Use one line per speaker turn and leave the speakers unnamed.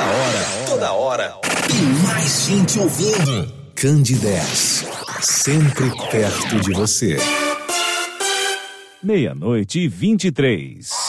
Toda hora. E mais gente ouvindo. Candidez, sempre perto de você.
00:23.